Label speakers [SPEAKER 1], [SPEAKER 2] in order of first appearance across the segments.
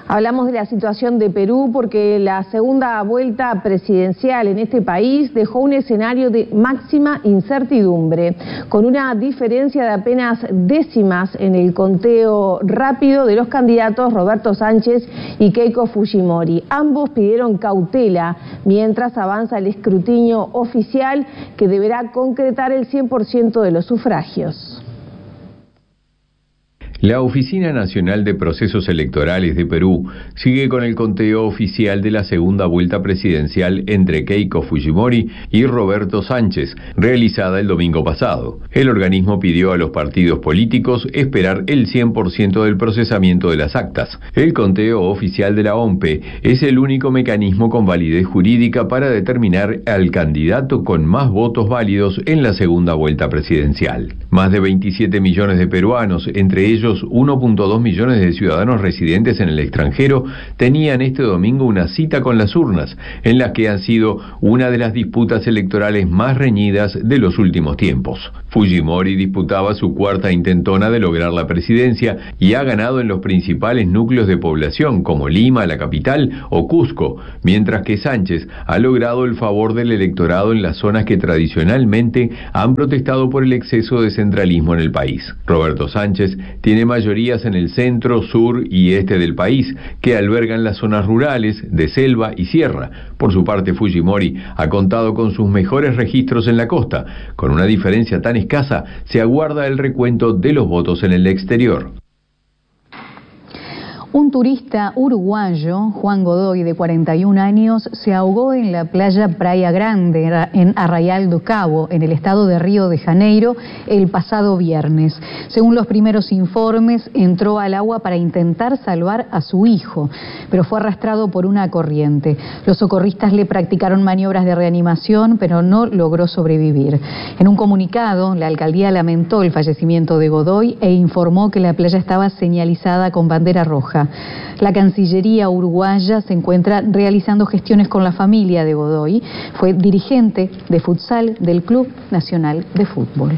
[SPEAKER 1] Hablamos de la situación de Perú porque la segunda vuelta presidencial en este país dejó un escenario de máxima incertidumbre, con una diferencia de apenas décimas en el conteo rápido de los candidatos Roberto Sánchez y Keiko Fujimori. Ambos pidieron cautela mientras avanza el escrutinio oficial que deberá concretar el 100% de los sufragios.
[SPEAKER 2] La Oficina Nacional de Procesos Electorales de Perú sigue con el conteo oficial de la segunda vuelta presidencial entre Keiko Fujimori y Roberto Sánchez, realizada el domingo pasado. El organismo pidió a los partidos políticos esperar el 100% del procesamiento de las actas. El conteo oficial de la OMPE es el único mecanismo con validez jurídica para determinar al candidato con más votos válidos en la segunda vuelta presidencial. Más de 27 millones de peruanos, entre ellos 1.2 millones de ciudadanos residentes en el extranjero, tenían este domingo una cita con las urnas, en las que han sido una de las disputas electorales más reñidas de los últimos tiempos. Fujimori disputaba su cuarta intentona de lograr la presidencia y ha ganado en los principales núcleos de población como Lima, la capital, o Cusco, mientras que Sánchez ha logrado el favor del electorado en las zonas que tradicionalmente han protestado por el exceso de centralismo en el país. Roberto Sánchez tiene mayorías en el centro, sur y este del país, que albergan las zonas rurales, de selva y sierra. Por su parte, Fujimori ha contado con sus mejores registros en la costa. Con una diferencia tan escasa, se aguarda el recuento de los votos en el exterior.
[SPEAKER 3] Un turista uruguayo, Juan Godoy, de 41 años, se ahogó en la playa Praia Grande, en Arraial do Cabo, en el estado de Río de Janeiro, el pasado viernes. Según los primeros informes, entró al agua para intentar salvar a su hijo, pero fue arrastrado por una corriente. Los socorristas le practicaron maniobras de reanimación, pero no logró sobrevivir. En un comunicado, la alcaldía lamentó el fallecimiento de Godoy e informó que la playa estaba señalizada con bandera roja. La Cancillería uruguaya se encuentra realizando gestiones con la familia de Godoy. Fue dirigente de futsal del Club Nacional de Fútbol.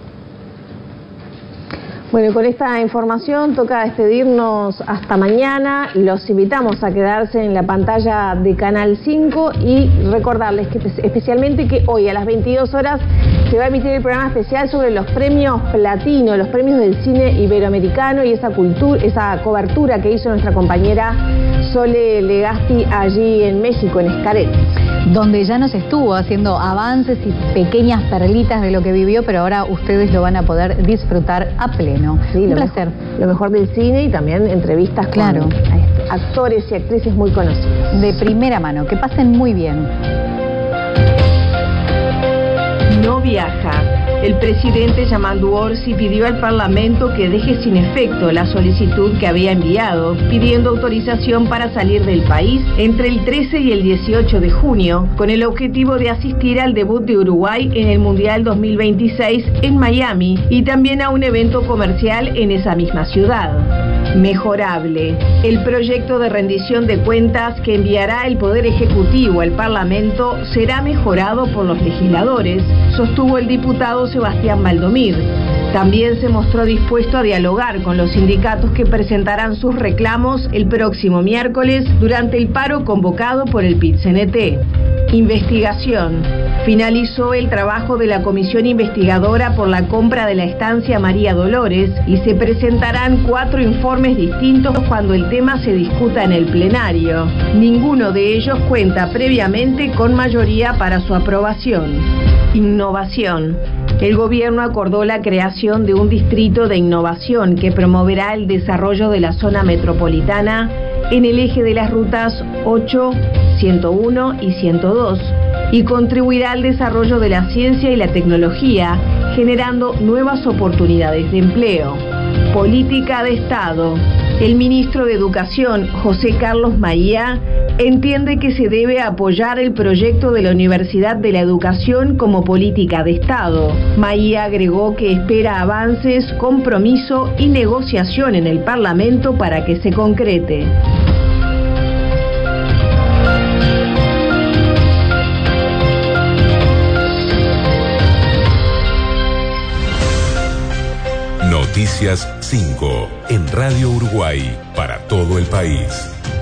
[SPEAKER 1] Bueno, con esta información toca despedirnos hasta mañana. Los invitamos a quedarse en la pantalla de Canal 5 y recordarles que especialmente que hoy a las 22 horas se va a emitir el programa especial sobre los premios Platino, los premios del cine iberoamericano y esa cobertura que hizo nuestra compañera Sole Legazpi allí en México, en Xcaret.
[SPEAKER 3] Donde ya nos estuvo haciendo avances y pequeñas perlitas de lo que vivió, pero ahora ustedes lo van a poder disfrutar a pleno.
[SPEAKER 1] Sí,
[SPEAKER 3] un placer.
[SPEAKER 1] Lo mejor del cine y también entrevistas con actores y actrices muy conocidos.
[SPEAKER 3] De primera mano, que pasen muy bien.
[SPEAKER 4] No viaja. El presidente Yamandu Orsi pidió al Parlamento que deje sin efecto la solicitud que había enviado, pidiendo autorización para salir del país entre el 13 y el 18 de junio, con el objetivo de asistir al debut de Uruguay en el Mundial 2026 en Miami y también a un evento comercial en esa misma ciudad. Mejorable. El proyecto de rendición de cuentas que enviará el Poder Ejecutivo al Parlamento será mejorado por los legisladores, sostuvo el diputado Sebastián Valdomir. También se mostró dispuesto a dialogar con los sindicatos que presentarán sus reclamos el próximo miércoles durante el paro convocado por el PIT-CNT. Investigación. Finalizó el trabajo de la comisión investigadora por la compra de la estancia María Dolores y se presentarán 4 informes distintos cuando el tema se discuta en el plenario. Ninguno de ellos cuenta previamente con mayoría para su aprobación. Innovación. El gobierno acordó la creación de un distrito de innovación que promoverá el desarrollo de la zona metropolitana en el eje de las rutas 8, 101 y 102 y contribuirá al desarrollo de la ciencia y la tecnología, generando nuevas oportunidades de empleo. Política de Estado. El ministro de Educación, José Carlos Maía, entiende que se debe apoyar el proyecto de la Universidad de la Educación como política de Estado. Maía agregó que espera avances, compromiso y negociación en el Parlamento para que se concrete.
[SPEAKER 5] Noticias 5 en Radio Uruguay para todo el país.